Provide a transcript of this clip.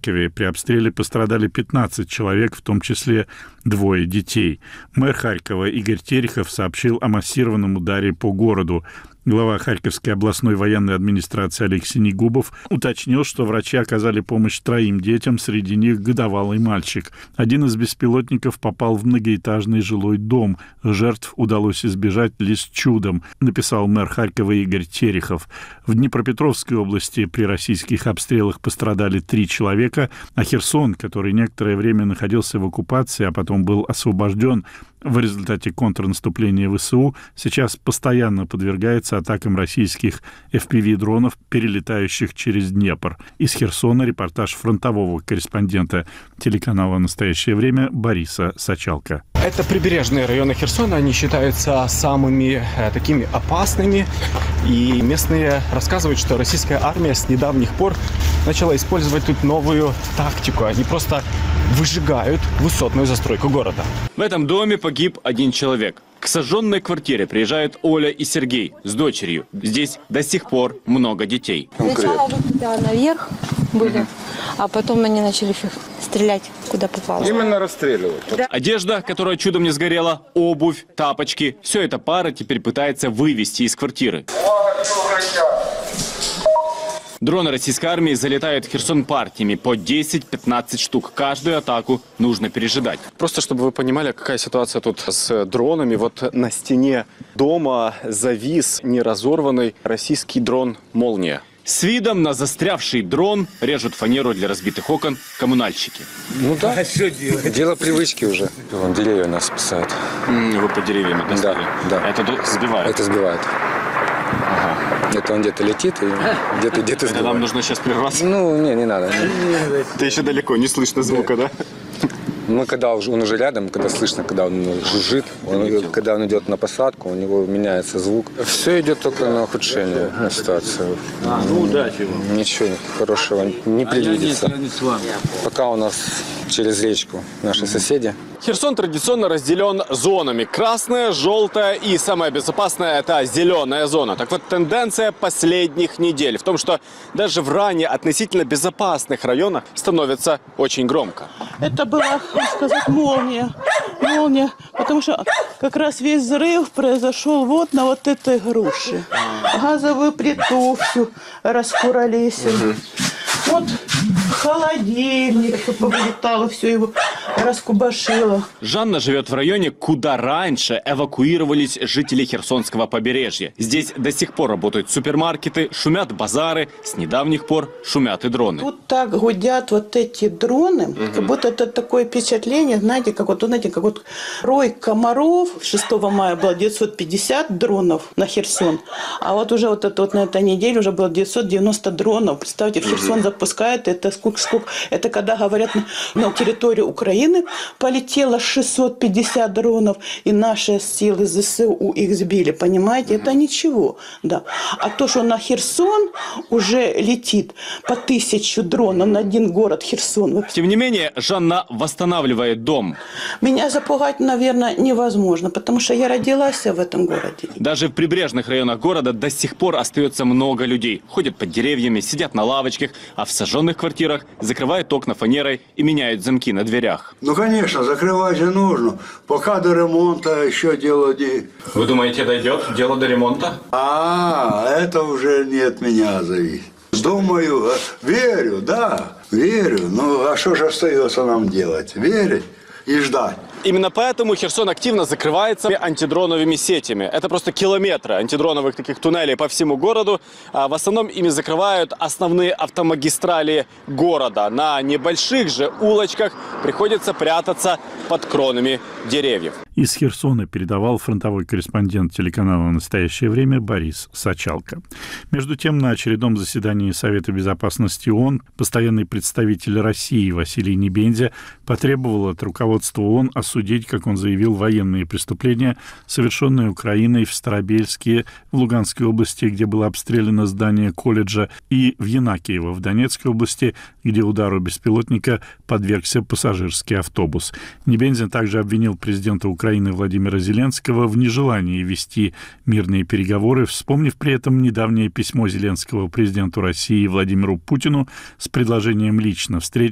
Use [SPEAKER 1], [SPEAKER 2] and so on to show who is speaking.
[SPEAKER 1] Харькове при обстреле пострадали 15 человек, в том числе 2 детей. Мэр Харькова Игорь Терехов сообщил о массированном ударе по городу. Глава Харьковской областной военной администрации Алексей Негубов уточнил, что врачи оказали помощь 3 детям, среди них годовалый мальчик. Один из беспилотников попал в многоэтажный жилой дом. Жертв удалось избежать лишь чудом, написал мэр Харькова Игорь Терехов. В Днепропетровской области при российских обстрелах пострадали 3 человека, а Херсон, который некоторое время находился в оккупации, а потом был освобожден в результате контрнаступления ВСУ, сейчас постоянно подвергается атакам российских FPV-дронов, перелетающих через Днепр. Из Херсона репортаж фронтового корреспондента телеканала «Настоящее время» Бориса Сачалко.
[SPEAKER 2] Это прибережные районы Херсона, они считаются самыми такими опасными. И местные рассказывают, что российская армия с недавних пор начала использовать тут новую тактику. Они просто выжигают высотную застройку города.
[SPEAKER 3] В этом доме погиб 1 человек. К сожженной квартире приезжают Оля и Сергей с дочерью. Здесь до сих пор много детей.
[SPEAKER 4] Сначала наверх были, а потом они начали стрелять, куда попало.
[SPEAKER 5] Именно расстреливать.
[SPEAKER 4] Да.
[SPEAKER 3] Одежда, которая чудом не сгорела, обувь, тапочки. Все это пара теперь пытается вывести из квартиры. Дроны российской армии залетают в Херсон партиями по 10-15 штук. Каждую атаку нужно пережидать.
[SPEAKER 2] Просто чтобы вы понимали, какая ситуация тут с дронами. Вот на стене дома завис неразорванный российский дрон «Молния».
[SPEAKER 3] С видом на застрявший дрон режут фанеру для разбитых окон коммунальщики.
[SPEAKER 5] Ну да, дело привычки уже. Вон деревья нас спасают.
[SPEAKER 3] Вы по деревьям достали?
[SPEAKER 5] Да.
[SPEAKER 3] Это сбивает?
[SPEAKER 5] Это сбивает.
[SPEAKER 3] Ага.
[SPEAKER 5] Это он где-то летит и где-то сбивает.
[SPEAKER 3] Нам нужно сейчас прерваться?
[SPEAKER 5] Ну, не надо.
[SPEAKER 2] Это еще далеко, не слышно звука, да?
[SPEAKER 5] Мы, когда он уже рядом, когда слышно, когда он жужжит, когда он идет на посадку, у него меняется звук. Все идет только на ухудшение ситуации.
[SPEAKER 3] Удачи вам.
[SPEAKER 5] Ничего хорошего не предвидится. Пока у нас через речку наши соседи.
[SPEAKER 2] Херсон традиционно разделен зонами. Красная, желтая и самая безопасная – это зеленая зона. Так вот, тенденция последних недель в том, что даже в ранее относительно безопасных районах становится очень громко.
[SPEAKER 6] Это была, можно сказать, молния. Молния, потому что как раз весь взрыв произошел вот на вот этой груше. Газовую плиту всю раскуролесили. Вот холодильник повылетало, все его раскубашило.
[SPEAKER 3] Жанна живет в районе, куда раньше эвакуировались жители Херсонского побережья. Здесь до сих пор работают супермаркеты, шумят базары, с недавних пор шумят и дроны.
[SPEAKER 6] Тут так гудят вот эти дроны, как будто это такое впечатление, знаете, как вот рой комаров. 6 мая было 950 дронов на Херсон, а вот уже вот на этой неделе уже было 990 дронов. Представьте, в Херсон запускают, это сколько? Это когда говорят, на территорию Украины полетело 650 дронов, и наши силы ЗСУ их сбили, понимаете? Это ничего, да. А то, что на Херсон уже летит по 1000 дронов на один город Херсон.
[SPEAKER 3] Тем не менее, Жанна восстанавливает дом.
[SPEAKER 6] Меня запугать, наверное, невозможно, потому что я родилась в этом городе.
[SPEAKER 3] Даже в прибрежных районах города до сих пор остается много людей. Ходят под деревьями, сидят на лавочках, а в сожженных квартирах закрывают окна фанерой и меняют замки на дверях.
[SPEAKER 7] Ну, конечно, закрывать же нужно. Пока до ремонта еще дело...
[SPEAKER 3] Вы думаете, дойдет дело до ремонта?
[SPEAKER 7] Это уже не от меня зависит. Думаю, верю, да, верю. Ну, а что же остается нам делать? Верить и ждать.
[SPEAKER 2] Именно поэтому Херсон активно закрывается антидроновыми сетями. Это просто километры антидроновых таких туннелей по всему городу. В основном ими закрывают основные автомагистрали города. На небольших же улочках приходится прятаться под кронами деревьев.
[SPEAKER 1] Из Херсона передавал фронтовой корреспондент телеканала «Настоящее время» Борис Сачалко. Между тем, на очередном заседании Совета безопасности ООН постоянный представитель России Василий Небензя потребовал от руководства ООН осудить, как он заявил, военные преступления, совершенные Украиной в Старобельске, в Луганской области, где было обстреляно здание колледжа, и в Янакиево, в Донецкой области, где удару беспилотника подвергся пассажирский автобус. Небензя также обвинил президента Украины Владимира Зеленского в нежелании вести мирные переговоры, вспомнив при этом недавнее письмо Зеленского президенту России Владимиру Путину с предложением лично встретиться